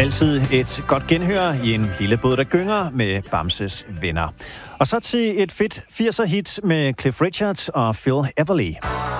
altid et godt genhør i en lille båd, der gynger med Bamses venner. Og så til et fedt 80'er hit med Cliff Richard og Phil Everly.